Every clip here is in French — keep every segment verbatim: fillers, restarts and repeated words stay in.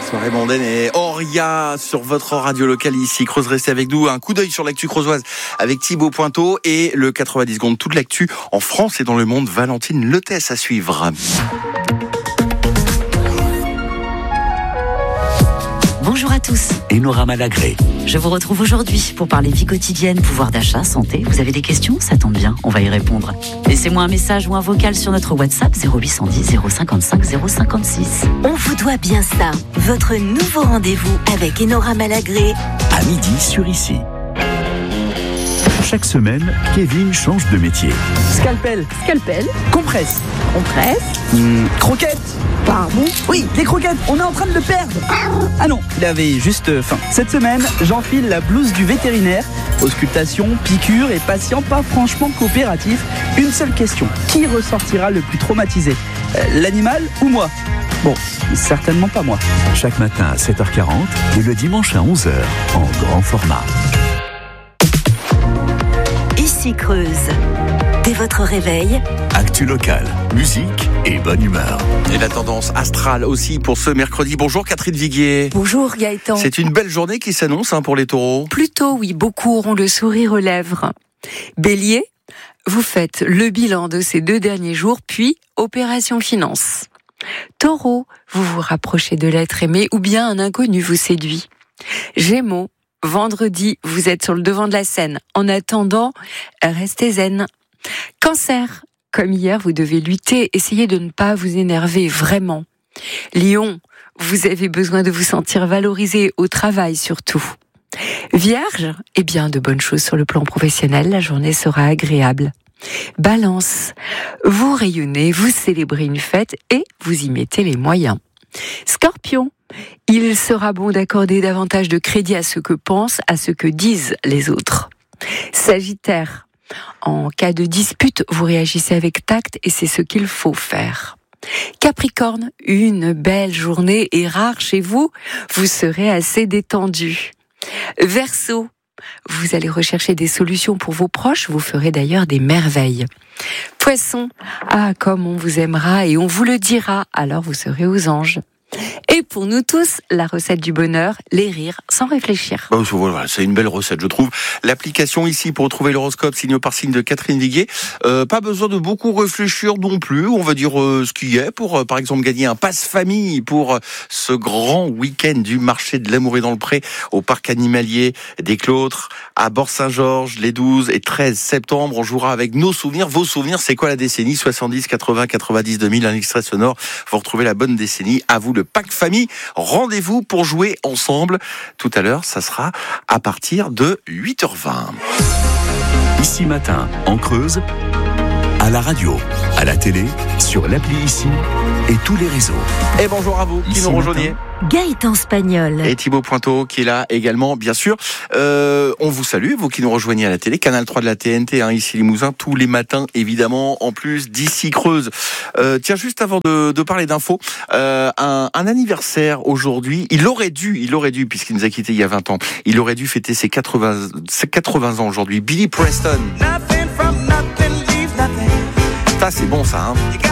Soirée mondaine et Oria sur votre radio locale ici. Creuse, restez avec nous. Un coup d'œil sur l'actu creusoise avec Thibaut Pointeau et le quatre-vingt-dix secondes. Toute l'actu en France et dans le monde. Valentine Letès à suivre. Bonjour à tous. Enora Malagré. Je vous retrouve aujourd'hui pour parler vie quotidienne, pouvoir d'achat, santé. Vous avez des questions? Ça tombe bien, on va y répondre. Laissez-moi un message ou un vocal sur notre WhatsApp zéro huit cent dix zéro cinquante-cinq zéro cinquante-six. On vous doit bien ça. Votre nouveau rendez-vous avec Enora Malagré. À midi sur Ici. Chaque semaine, Kevin change de métier. Scalpel. Scalpel. Compresse. Compresse. Mmh, croquette. Pardon? Oui, les croquettes, on est en train de le perdre. Ah non, il avait juste faim. Cette semaine, j'enfile la blouse du vétérinaire. Auscultation, piqûre et patient pas franchement coopératif. Une seule question, qui ressortira le plus traumatisé? euh, L'animal ou moi? Bon, certainement pas moi. Chaque matin à sept heures quarante et le dimanche à onze heures en grand format. Ici Creuse. Dès votre réveil, Actu locale, musique et bonne humeur. Et la tendance astrale aussi pour ce mercredi. Bonjour Catherine Viguier. Bonjour Gaëtan. C'est une belle journée qui s'annonce hein, pour les taureaux. Plutôt oui, beaucoup auront le sourire aux lèvres. Bélier, vous faites le bilan de ces deux derniers jours, puis opération finance. Taureau, vous vous rapprochez de l'être aimé ou bien un inconnu vous séduit. Gémeaux, vendredi, vous êtes sur le devant de la scène. En attendant, restez zen. Cancer, comme hier, vous devez lutter, essayez de ne pas vous énerver vraiment. Lion, vous avez besoin de vous sentir valorisé au travail surtout. Vierge, eh bien de bonnes choses sur le plan professionnel, la journée sera agréable. Balance, vous rayonnez, vous célébrez une fête et vous y mettez les moyens. Scorpion, il sera bon d'accorder davantage de crédit à ce que pensent, à ce que disent les autres. Sagittaire, en cas de dispute, vous réagissez avec tact et c'est ce qu'il faut faire. Capricorne, une belle journée est rare chez vous, vous serez assez détendu. Verseau, vous allez rechercher des solutions pour vos proches, vous ferez d'ailleurs des merveilles. Poisson, ah comme on vous aimera et on vous le dira, alors vous serez aux anges. Et pour nous tous, la recette du bonheur, les rires sans réfléchir. Bah, voilà, c'est une belle recette, je trouve. L'application ici pour retrouver l'horoscope signe par signe de Catherine Viguier. Euh, pas besoin de beaucoup réfléchir non plus. On va dire euh, ce qu'il y a pour, euh, par exemple, gagner un passe-famille pour euh, ce grand week-end du marché de l'amour et dans le pré au parc animalier des Clôtres à Bort-Saint-Georges les douze et treize septembre. On jouera avec nos souvenirs. Vos souvenirs, c'est quoi la décennie? soixante-dix, quatre-vingts, quatre-vingt-dix, deux mille, un extrait sonore. Vous retrouvez la bonne décennie. À vous le pack famille. Rendez-vous pour jouer ensemble. Tout à l'heure, ça sera à partir de huit heures vingt. Ici matin, en Creuse, à la radio, à la télé, sur l'appli Ici et tous les réseaux. Et bonjour à vous qui Ici nous rejoignez. Gaëtan Spagnol. Et Thibaut Pointeau qui est là également, bien sûr. Euh, on vous salue, vous qui nous rejoignez à la télé, Canal trois de la T N T, hein, ici Limousin, tous les matins, évidemment, en plus d'Ici Creuse. Euh, tiens, juste avant de, de parler d'infos, euh, un, un anniversaire aujourd'hui, il aurait dû, il aurait dû, puisqu'il nous a quittés il y a vingt ans, il aurait dû fêter ses quatre-vingts, ses quatre-vingts ans aujourd'hui. Billy Preston. Ça, c'est bon, ça, hein.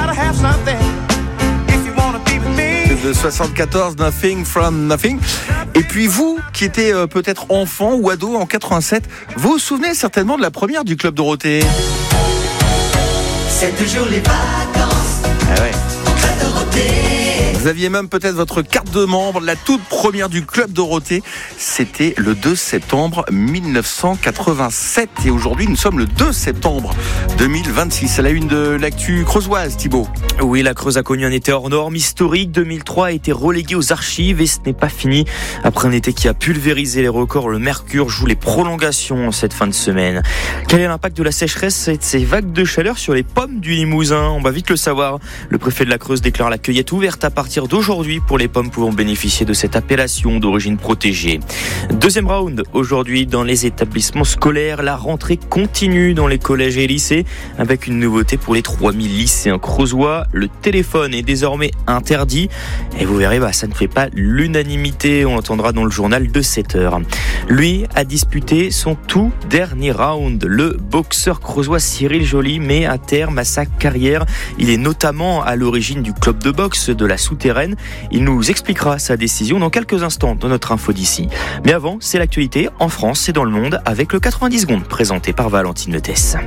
De soixante-quatorze, Nothing from Nothing. Et puis vous, qui étiez euh, peut-être enfant ou ado en quatre-vingt-sept, vous vous souvenez certainement de la première du Club Dorothée. C'est toujours les vacances. Ah ouais. Au Club Dorothée. Vous aviez même peut-être votre carte de membre, la toute première du Club Dorothée. C'était le deux septembre mille neuf cent quatre-vingt-sept. Et aujourd'hui, nous sommes le deux septembre deux mille vingt-six. À la une de l'actu creusoise, Thibaut. Oui, la Creuse a connu un été hors norme historique. deux mille trois a été relégué aux archives et ce n'est pas fini. Après un été qui a pulvérisé les records, le Mercure joue les prolongations cette fin de semaine. Quel est l'impact de la sécheresse et de ces vagues de chaleur sur les pommes du Limousin? On va vite le savoir. Le préfet de la Creuse déclare la cueillette ouverte à partir d'aujourd'hui pour les pommes pouvant bénéficier de cette appellation d'origine protégée. Deuxième round aujourd'hui dans les établissements scolaires. La rentrée continue dans les collèges et lycées avec une nouveauté pour les trois mille lycéens creusois. Le téléphone est désormais interdit et vous verrez, bah, ça ne fait pas l'unanimité. On l'entendra dans le journal de sept heures. Lui a disputé son tout dernier round. Le boxeur creusois Cyril Joly met un terme à sa carrière. Il est notamment à l'origine du club de boxe de la Souterraine souterraine. Il nous expliquera sa décision dans quelques instants dans notre info d'ici. Mais avant, c'est l'actualité en France et dans le monde avec le quatre-vingt-dix secondes présenté par Valentine Letès.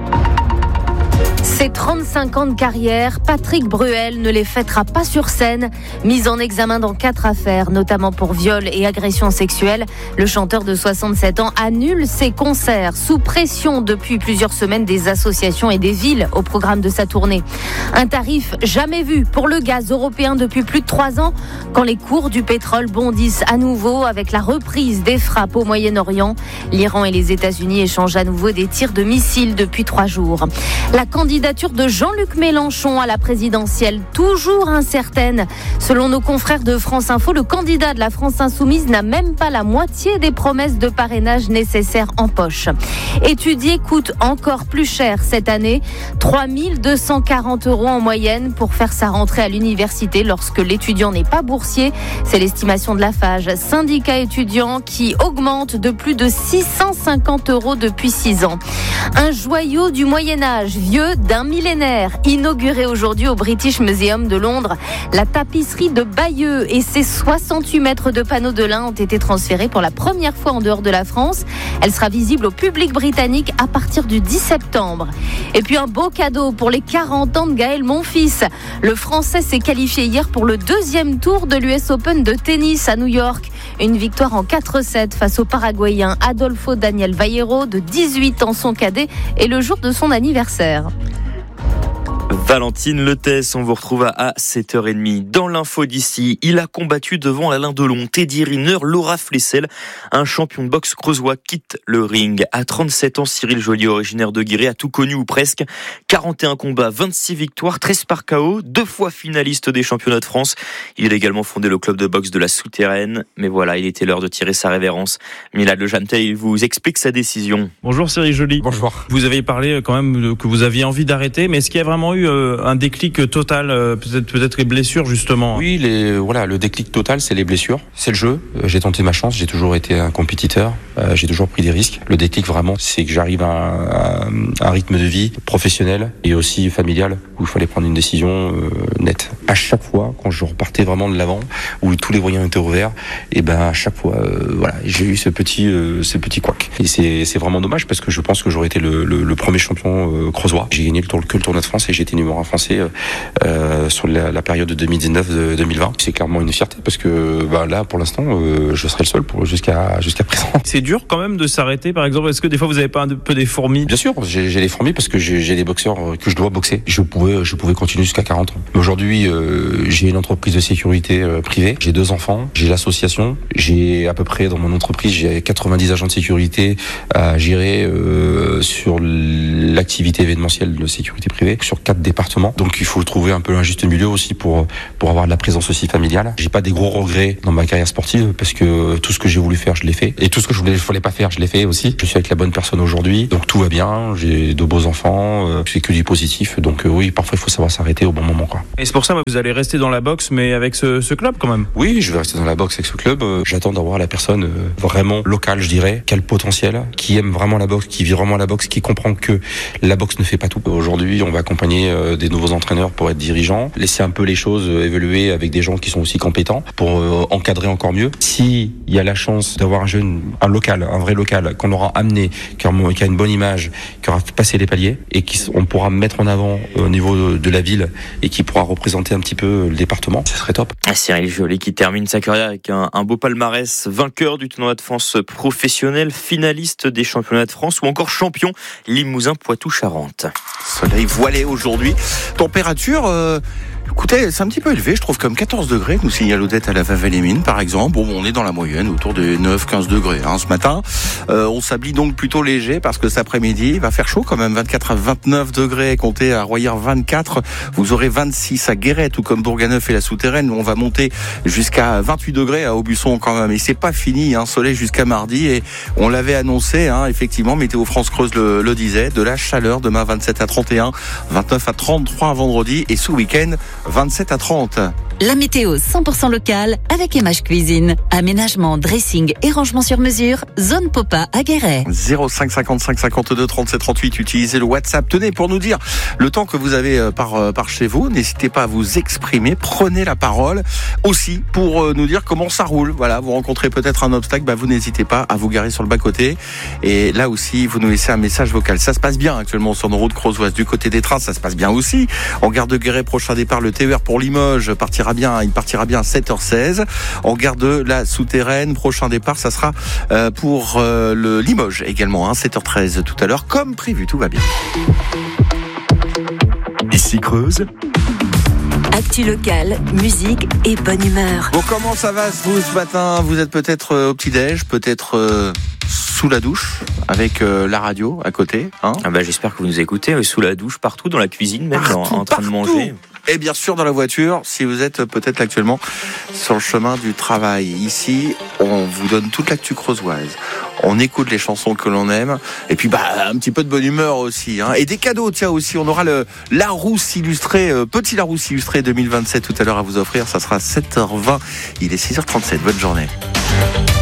Ses trente-cinq ans de carrière, Patrick Bruel ne les fêtera pas sur scène. Mis en examen dans quatre affaires, notamment pour viol et agression sexuelle, le chanteur de soixante-sept ans annule ses concerts sous pression depuis plusieurs semaines des associations et des villes au programme de sa tournée. Un tarif jamais vu pour le gaz européen depuis plus de trois ans, quand les cours du pétrole bondissent à nouveau avec la reprise des frappes au Moyen-Orient. L'Iran et les États-Unis échangent à nouveau des tirs de missiles depuis trois jours. La candidature de Jean-Luc Mélenchon à la présidentielle, toujours incertaine. Selon nos confrères de France Info, le candidat de la France Insoumise n'a même pas la moitié des promesses de parrainage nécessaires en poche. Étudier coûte encore plus cher cette année, trois mille deux cent quarante euros en moyenne pour faire sa rentrée à l'université lorsque l'étudiant n'est pas boursier. C'est l'estimation de la Fage, syndicat étudiant, qui augmente de plus de six cent cinquante euros depuis six ans. Un joyau du Moyen-Âge, vieux d'un millénaire, inauguré aujourd'hui au British Museum de Londres. La tapisserie de Bayeux et ses soixante-huit mètres de panneaux de lin ont été transférés pour la première fois en dehors de la France. Elle sera visible au public britannique à partir du dix septembre. Et puis un beau cadeau pour les quarante ans de Gaël Monfils. Le Français s'est qualifié hier pour le deuxième tour de l'U S Open de tennis à New York. Une victoire en quatre sept face au Paraguayen Adolfo Daniel Vallejo, de dix-huit ans, son cadet, et le jour de son anniversaire. Valentine Letès, on vous retrouve à sept heures trente. Dans l'info d'ici, il a combattu devant Alain Delon, Teddy Riner, Laura Flessel. Un champion de boxe creusois quitte le ring. À trente-sept ans, Cyril Joly, originaire de Guéret, a tout connu ou presque. quarante et un combats, vingt-six victoires, treize par K O, deux fois finaliste des championnats de France. Il a également fondé le club de boxe de la Souterraine. Mais voilà, il était l'heure de tirer sa révérence. Milad Lejantel, il vous explique sa décision. Bonjour Cyril Joly. Bonjour. Vous avez parlé quand même que vous aviez envie d'arrêter, mais est-ce qu'il y a vraiment eu un déclic total, peut-être peut-être les blessures justement? Oui, les voilà, le déclic total, c'est les blessures, c'est le jeu. J'ai tenté ma chance, j'ai toujours été un compétiteur, euh, j'ai toujours pris des risques. Le déclic vraiment, c'est que j'arrive à un, à un rythme de vie professionnel et aussi familial où il fallait prendre une décision euh, nette. À chaque fois, quand je repartais vraiment de l'avant, où tous les voyants étaient ouverts, et ben à chaque fois, euh, voilà, j'ai eu ce petit, euh, ce petit couac. Et c'est c'est vraiment dommage parce que je pense que j'aurais été le, le, le premier champion euh, creusois. J'ai gagné le tour que le tournoi de France et j'ai été numéro un français euh, sur la, la période de deux mille dix-neuf deux mille vingt. C'est clairement une fierté parce que bah, là, pour l'instant, euh, je serai le seul pour jusqu'à jusqu'à présent. C'est dur quand même de s'arrêter, par exemple. Est-ce que des fois vous avez pas un peu des fourmis? Bien sûr, j'ai, j'ai des fourmis parce que j'ai, j'ai des boxeurs que je dois boxer. Je pouvais, je pouvais continuer jusqu'à quarante ans. Mais aujourd'hui, euh, j'ai une entreprise de sécurité euh, privée. J'ai deux enfants. J'ai l'association. J'ai à peu près dans mon entreprise, j'ai quatre-vingt-dix agents de sécurité à gérer euh, sur l'activité événementielle de sécurité privée sur quatre départements. Donc il faut trouver un peu un juste milieu aussi pour pour avoir de la présence aussi familiale. J'ai pas des gros regrets dans ma carrière sportive parce que tout ce que j'ai voulu faire, je l'ai fait, et tout ce que je voulais, je voulais pas faire, je l'ai fait aussi. Je suis avec la bonne personne aujourd'hui, donc tout va bien. J'ai de beaux enfants, euh, c'est que du positif. Donc euh, oui, parfois il faut savoir s'arrêter au bon moment, quoi. Et c'est pour ça que vous allez rester dans la boxe, mais avec ce, ce club quand même. Oui, je vais rester dans la boxe avec ce club. Euh, j'attends d'avoir la personne euh, vraiment locale, je dirais, qui a le potentiel, qui aime vraiment la boxe, qui vit vraiment la boxe, qui comprend que la boxe ne fait pas tout. Aujourd'hui, on va accompagner euh, des nouveaux entraîneurs pour être dirigeants, laisser un peu les choses évoluer avec des gens qui sont aussi compétents pour euh, encadrer encore mieux. Si il y a la chance d'avoir un jeune, un local, un vrai local qu'on aura amené, qui a, qui a une bonne image, qui aura passé les paliers et qu'on pourra mettre en avant au niveau de, de la ville et qui pourra représenter un petit peu le département, ce serait top. Cyril Joly qui termine sa carrière avec un, un beau palmarès, vainqueur du tournoi de France professionnel, finaliste des championnats de France ou encore champion Limousin Poitou-Charentes. Soleil voilé aujourd'hui. Température, euh, écoutez, c'est un petit peu élevé, je trouve, comme quatorze degrés, nous signale Odette à la Vavelle-les-Mines, par exemple. Bon, on est dans la moyenne, autour des neuf à quinze degrés hein, ce matin. Euh, on s'habille donc plutôt léger parce que cet après-midi, il va faire chaud quand même, vingt-quatre à vingt-neuf degrés, comptez à Royer vingt-quatre, vous aurez vingt-six à Guéret, tout comme Bourganeuf et la Souterraine. On va monter jusqu'à vingt-huit degrés à Aubusson quand même. Et c'est pas fini, hein, soleil jusqu'à mardi. Et on l'avait annoncé, hein, effectivement, Météo France Creuse le, le disait, de la chaleur demain vingt-sept à trente et un, vingt-neuf à trente-trois vendredi et ce week-end vingt-sept à trente. La météo cent pour cent locale avec Image Cuisine. Aménagement, dressing et rangement sur mesure. Zone Popa à Guéret. zéro cinq cinquante-cinq cinquante-deux trente-sept trente-huit. Utilisez le WhatsApp. Tenez, pour nous dire le temps que vous avez par, par chez vous. N'hésitez pas à vous exprimer. Prenez la parole aussi pour nous dire comment ça roule. Voilà, vous rencontrez peut-être un obstacle. Bah, vous n'hésitez pas à vous garer sur le bas-côté. Et là aussi, vous nous laissez un message vocal. Ça se passe bien actuellement sur nos routes creusoises. Du côté des trains, ça se passe bien aussi. En gare de Guéret, prochain départ, le T E R pour Limoges partira bien. Il partira bien à sept heures seize. En gare de la Souterraine, prochain départ, ça sera euh, pour euh, le Limoges également, hein, sept heures treize tout à l'heure, comme prévu. Tout va bien. Ici Creuse. Actu locale, musique et bonne humeur. Bon, comment ça va vous ce matin? Vous êtes peut-être euh, au petit-déj, peut-être euh, sous la douche, avec euh, la radio à côté. Hein, ah bah, j'espère que vous nous écoutez, euh, sous la douche, partout, dans la cuisine, même partout, en, en train partout. de manger. Et bien sûr dans la voiture, si vous êtes peut-être actuellement sur le chemin du travail. Ici, on vous donne toute l'actu creusoise. On écoute les chansons que l'on aime. Et puis, bah, un petit peu de bonne humeur aussi. Hein. Et des cadeaux, tiens, aussi. On aura le Larousse illustré, euh, petit Larousse illustré deux mille vingt-sept tout à l'heure à vous offrir. Ça sera sept heures vingt. Il est six heures trente-sept. Bonne journée.